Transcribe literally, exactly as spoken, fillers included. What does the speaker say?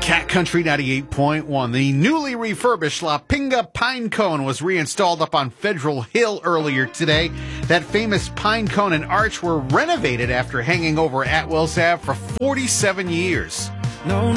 Cat Country ninety-eight point one. The newly refurbished La Pinga Pine Cone was reinstalled up on Federal Hill earlier today. That famous pine cone and arch were renovated after hanging over Atwells Ave for forty-seven years. No.